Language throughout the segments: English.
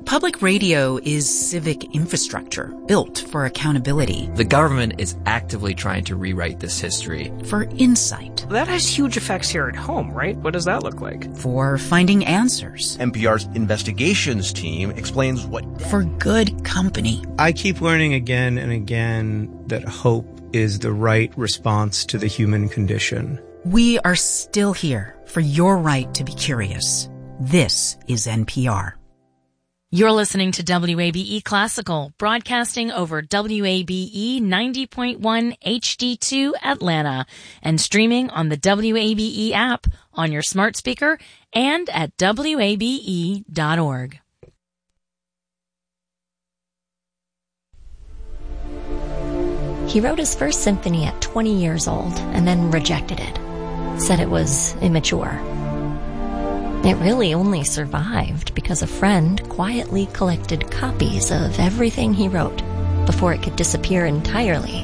Public radio is civic infrastructure built for accountability. The government is actively trying to rewrite this history. For insight. That has huge effects here at home, right? What does that look like? For finding answers. NPR's investigations team explains what... For good company. I keep learning again and again that hope is the right response to the human condition. We are still here for your right to be curious. This is NPR. You're listening to WABE Classical, broadcasting over WABE 90.1 HD2 Atlanta and streaming on the WABE app on your smart speaker and at WABE.org. He wrote his first symphony at 20 years old and then rejected it, said it was immature. It really only survived because a friend quietly collected copies of everything he wrote before it could disappear entirely.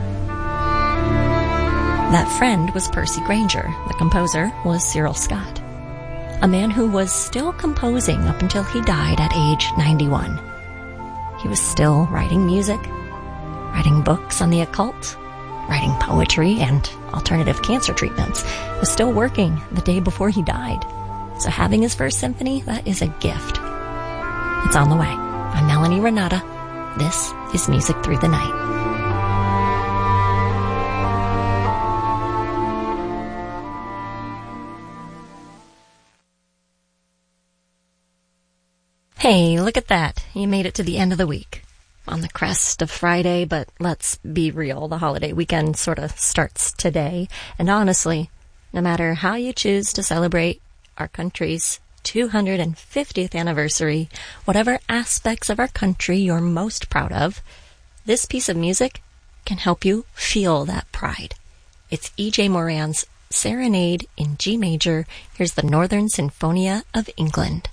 That friend was Percy Grainger. The composer was Cyril Scott, a man who was still composing up until he died at age 91. He was still writing music, writing books on the occult, writing poetry and alternative cancer treatments. He was still working the day before he died. So having his first symphony, that is a gift. It's on the way. I'm Melanie Renata. This is Music Through the Night. Hey, look at that. You made it to the end of the week. On the crest of Friday, but let's be real. The holiday weekend sort of starts today. And honestly, no matter how you choose to celebrate our country's 250th anniversary, whatever aspects of our country you're most proud of, this piece of music can help you feel that pride. It's E.J. Moran's Serenade in G major. Here's the Northern Sinfonia of England.